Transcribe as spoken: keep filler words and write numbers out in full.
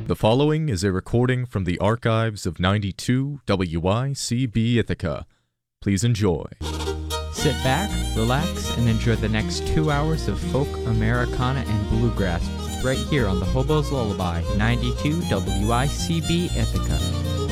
The following is a recording from the archives of ninety-two W I C B Ithaca. Please enjoy. Sit back, relax, and enjoy the next two hours of folk, Americana, and bluegrass right here on the Hobo's Lullaby, ninety-two W I C B Ithaca.